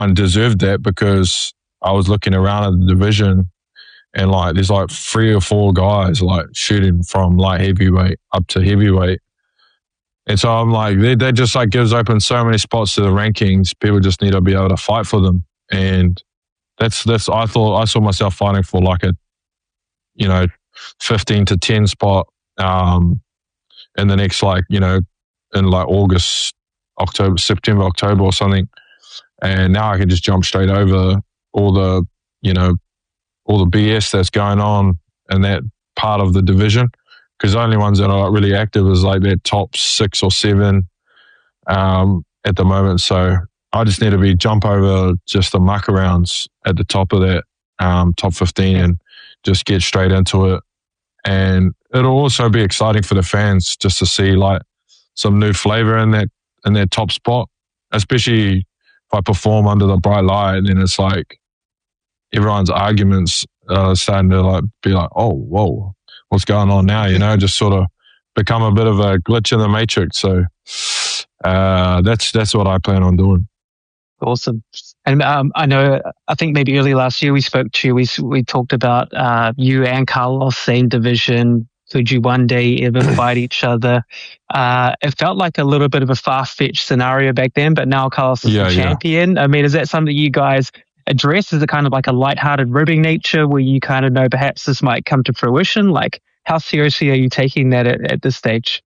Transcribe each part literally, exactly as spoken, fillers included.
and deserved that because I was looking around at the division and like there's like three or four guys like shooting from light heavyweight up to heavyweight. And so I'm like, they, they just like gives open so many spots to the rankings. People just need to be able to fight for them. And that's, that's, I thought, I saw myself fighting for like a, you know, fifteen to ten spot um, in the next like, you know, in like August, October, September, October or something. And now I can just jump straight over all the, you know, all the B S that's going on in that part of the division, because the only ones that are really active is like their top six or seven um, at the moment. So I just need to be jump over just the muck arounds at the top of that um, top fifteen and just get straight into it. And it'll also be exciting for the fans just to see like some new flavor in that in that top spot, especially if I perform under the bright light. And then it's like everyone's arguments are starting to like be like, oh, whoa, what's going on now? You know, just sort of become a bit of a glitch in the matrix. So uh, that's that's what I plan on doing. Awesome. And um, I know, I think maybe early last year we spoke to you, we, we talked about uh, you and Carlos, same division. Could you one day ever fight each other? Uh, it felt like a little bit of a far-fetched scenario back then, but now Carlos is yeah, the champion. Yeah. I mean, is that something you guys address? Is it kind of like a lighthearted ribbing nature where you kind of know perhaps this might come to fruition? Like, how seriously are you taking that at, at this stage?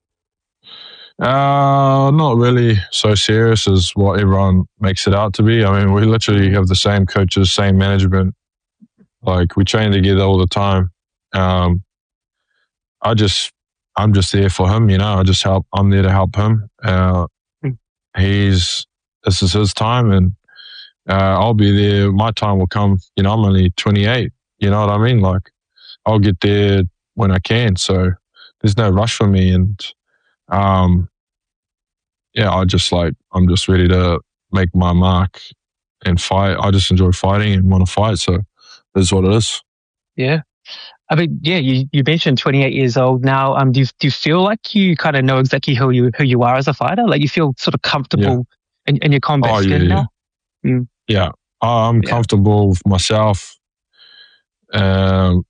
Uh, not really so serious as what everyone makes it out to be. I mean, we literally have the same coaches, same management. Like, we train together all the time. Um, I just, I'm just there for him, you know. I just help. I'm there to help him. Uh, he's, this is his time, and uh, I'll be there. My time will come. You know, I'm only twenty-eight. You know what I mean? Like, I'll get there when I can. So there's no rush for me. And um, yeah, I just like, I'm just ready to make my mark and fight. I just enjoy fighting and want to fight. So that's what it is. Yeah. I mean, yeah, you, you mentioned twenty-eight years old now. Um, do you, do you feel like you kind of know exactly who you who you are as a fighter? Like, you feel sort of comfortable yeah. in, in your combat oh, skin yeah, now? Yeah, Mm. yeah. I'm yeah. comfortable with myself. Um,